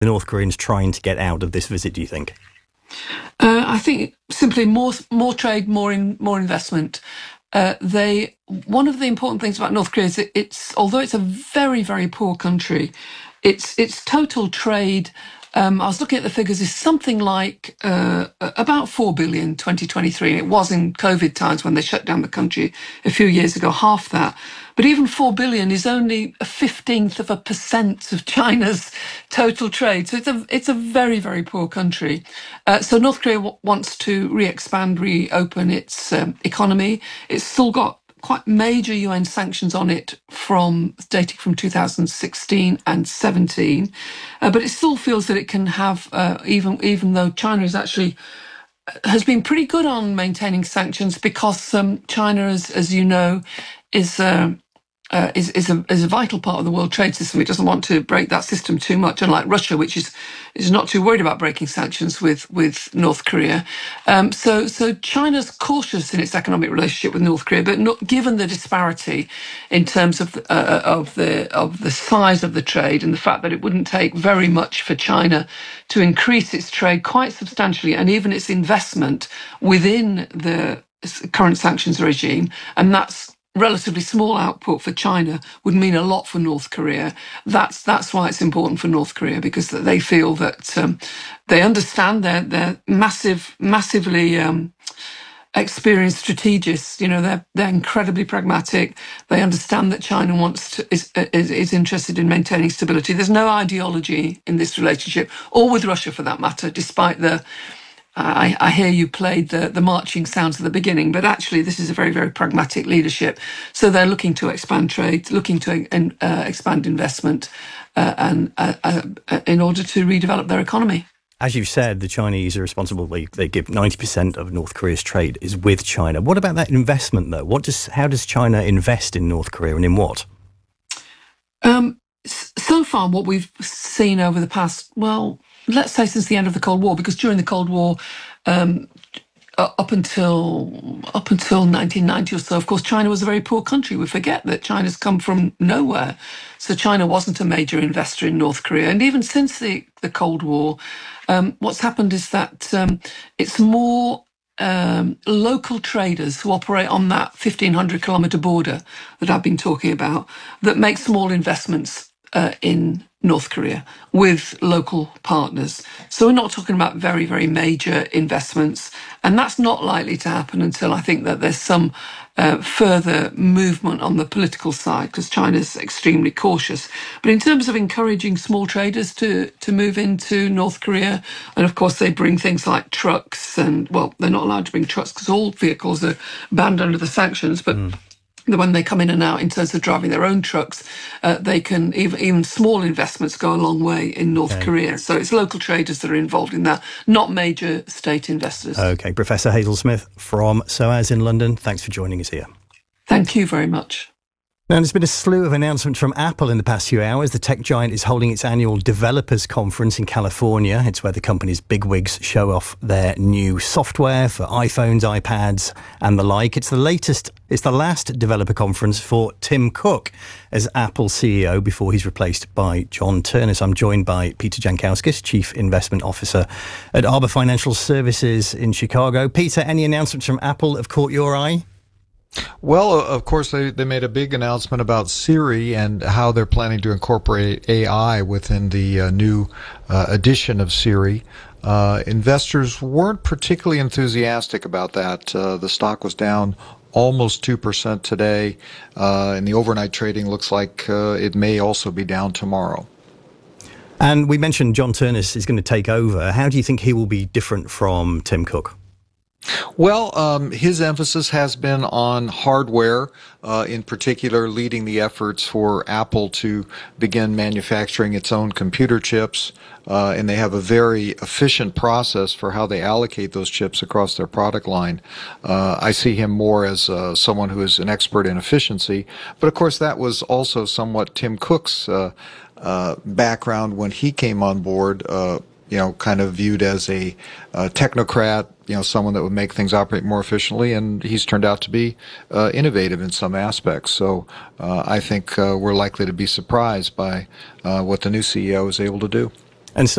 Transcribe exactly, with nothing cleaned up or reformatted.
the North Koreans trying to get out of this visit, do you think? Uh, I think simply more more trade, more in, more investment. Uh, they one of the important things about North Korea is that it's although it's a very very poor country, its its total trade. Um, I was looking at the figures, is something like uh, about four billion in twenty twenty-three. It was in COVID times when they shut down the country a few years ago, half that. But even four billion is only a fifteenth of a percent of China's total trade. So it's a it's a very, very poor country. Uh, so North Korea w- wants to re-expand, reopen its um, economy. It's still got quite major U N sanctions on it from dating from two thousand sixteen and seventeen, uh, but it still feels that it can have uh, even even though China is actually has been pretty good on maintaining sanctions because um, China, as as you know, is. Uh, Uh, is is a is a vital part of the world trade system. It doesn't want to break that system too much, unlike Russia, which is is not too worried about breaking sanctions with with North Korea. Um, so so China's cautious in its economic relationship with North Korea, but not given the disparity in terms of uh, of the of the size of the trade and the fact that it wouldn't take very much for China to increase its trade quite substantially and even its investment within the current sanctions regime, and that's relatively small output for China would mean a lot for North Korea. That's that's why it's important for North Korea, because they feel that um, they understand they're they're massive, massively um, experienced strategists. You know, they're they're incredibly pragmatic. They understand that China wants to is is, is interested in maintaining stability. There's no ideology in this relationship, or with Russia for that matter, despite the. I, I hear you played the, the marching sounds at the beginning, but actually this is a very, very pragmatic leadership. So they're looking to expand trade, looking to uh, expand investment uh, and uh, uh, in order to redevelop their economy. As you've said, the Chinese are responsible. They, they give ninety percent of North Korea's trade is with China. What about that investment, though? What does how does China invest in North Korea, and in what? Um, so far, what we've seen over the past, well, let's say since the end of the Cold War, because during the Cold War, um, up until up until nineteen ninety or so, of course, China was a very poor country. We forget that China's come from nowhere. So China wasn't a major investor in North Korea. And even since the, the Cold War, um, what's happened is that um, it's more um, local traders who operate on that fifteen hundred kilometre border that I've been talking about that make small investments Uh, in North Korea with local partners. So we're not talking about very, very major investments. And that's not likely to happen until I think that there's some uh, further movement on the political side, because China's extremely cautious. But in terms of encouraging small traders to, to move into North Korea, and of course they bring things like trucks and, well, they're not allowed to bring trucks because all vehicles are banned under the sanctions, but mm. when they come in and out in terms of driving their own trucks, uh, they can, even, even small investments go a long way in North okay. Korea. So it's local traders that are involved in that, not major state investors. Okay, Professor Hazel Smith from SOAS in London, thanks for joining us here. Thank you very much. Now, there's been a slew of announcements from Apple in the past few hours. The tech giant is holding its annual Developers Conference in California. It's where the company's bigwigs show off their new software for iPhones, iPads and the like. It's the latest, it's the last developer conference for Tim Cook as Apple C E O before he's replaced by John Ternus. I'm joined by Peter Jankowskis, Chief Investment Officer at Arbor Financial Services in Chicago. Peter, any announcements from Apple have caught your eye? Well, of course, they, they made a big announcement about Siri and how they're planning to incorporate A I within the uh, new uh, edition of Siri. Uh, investors weren't particularly enthusiastic about that. Uh, the stock was down almost two percent today, uh, and the overnight trading looks like uh, it may also be down tomorrow. And we mentioned John Ternus is going to take over. How do you think he will be different from Tim Cook? Well, um, his emphasis has been on hardware, uh, in particular leading the efforts for Apple to begin manufacturing its own computer chips. Uh, and they have a very efficient process for how they allocate those chips across their product line. Uh, I see him more as uh, someone who is an expert in efficiency. But of course, that was also somewhat Tim Cook's uh, uh, background when he came on board. Uh, you know, kind of viewed as a uh, technocrat, you know, someone that would make things operate more efficiently, and he's turned out to be uh, innovative in some aspects. So uh, I think uh, we're likely to be surprised by uh, what the new C E O is able to do. And so